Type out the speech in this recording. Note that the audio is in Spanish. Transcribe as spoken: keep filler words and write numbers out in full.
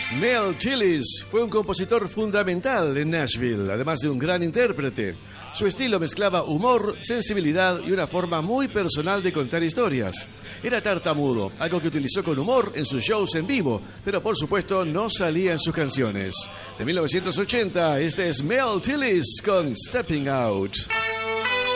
Mel Tillis fue un compositor fundamental en Nashville, además de un gran intérprete. Su estilo mezclaba humor, sensibilidad y una forma muy personal de contar historias. Era tartamudo, algo que utilizó con humor en sus shows en vivo, pero por supuesto no salía en sus canciones. De mil novecientos ochenta, este es Mel Tillis con Stepping Out.